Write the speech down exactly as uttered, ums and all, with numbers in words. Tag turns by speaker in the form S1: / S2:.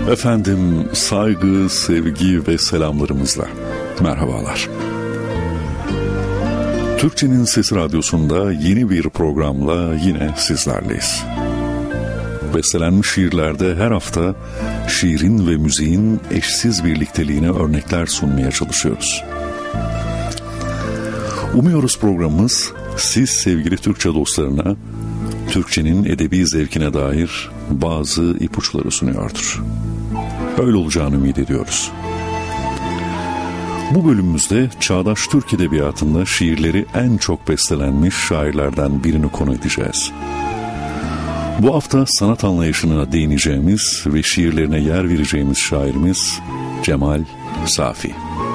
S1: Efendim, saygı, sevgi ve selamlarımızla merhabalar. Türkçenin Sesi Radyosu'nda yeni bir programla yine sizlerleyiz. Bestelenmiş şiirlerde her hafta şiirin ve müziğin eşsiz birlikteliğine örnekler sunmaya çalışıyoruz. Umuyoruz programımız siz sevgili Türkçe dostlarına Türkçenin edebi zevkine dair bazı ipuçları sunuyordur. Öyle olacağını ümit ediyoruz. Bu bölümümüzde çağdaş Türk edebiyatında şiirleri en çok bestelenmiş şairlerden birini konu edeceğiz. Bu hafta sanat anlayışına değineceğimiz ve şiirlerine yer vereceğimiz şairimiz Cemal Safi.